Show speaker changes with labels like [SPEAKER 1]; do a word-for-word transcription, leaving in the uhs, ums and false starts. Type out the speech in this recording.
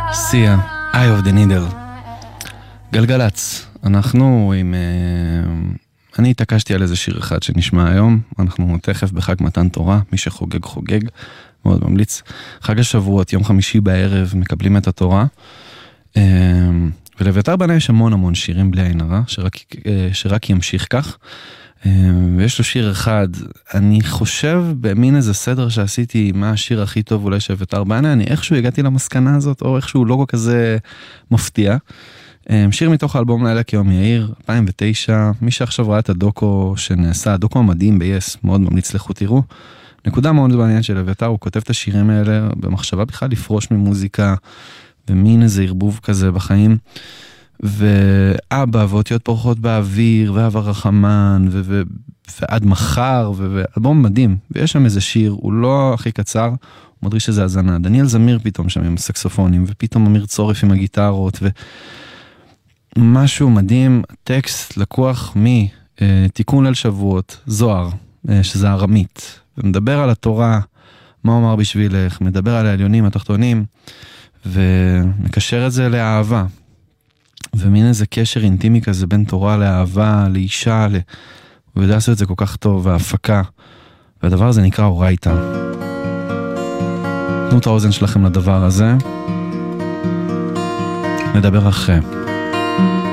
[SPEAKER 1] סיה, Eye of the Needle. גלגלץ, אנחנו עם... אני התעקשתי על איזה שיר אחד שנשמע היום, אנחנו תכף בחג מתן תורה, מי שחוגג חוגג, מאוד ממליץ. חג השבועות, יום חמישי בערב, מקבלים את התורה, ולאביתר בנה יש המון המון שירים בלי עין הרע, שרק, שרק ימשיך כך, ויש לו שיר אחד, אני חושב במין איזה סדר שעשיתי, מה השיר הכי טוב אולי שאביתר בנה, אני איכשהו הגעתי למסקנה הזאת, או איכשהו לא כזה מפתיע, שיר מתוך האלבום לילה כיום יאיר, אלפיים ותשע, מי שעכשיו ראה את הדוקו שנעשה, הדוקו המדהים ב-yes, מאוד ממליץ לכו תראו, נקודה מאוד מעניינת של אביתר, הוא כותב את השירים האלה במחשבה בכלל לפרוש ממוזיקה, ומין איזה ערבוב כזה בחיים, ואבא ואותיות פורחות באוויר, ואבא רחמן, ו- ו- ועד מחר, ו- ואלבום מדהים, ויש שם איזה שיר, הוא לא הכי קצר, הוא מדריש איזה הזנה, דניאל זמיר פתאום שם עם הסקסופונים, ופתאום אמיר צורף עם הגיטרות, ומשהו מדהים, טקסט לקוח מתיקון ליל שבועות, זוהר, שזה ארמית, ומדבר על התורה, מה הוא אמר בשבילך, מדבר על העליונים, התחתונים, ומקשר את זה לאהבה, ומין איזה קשר אינטימי כזה בין תורה לאהבה, לאישה, ל... הוא יודע לעשות את זה כל כך טוב, וההפקה, והדבר הזה נקרא אורייתא. תנו את האוזן שלכם לדבר הזה, נדבר אחרי.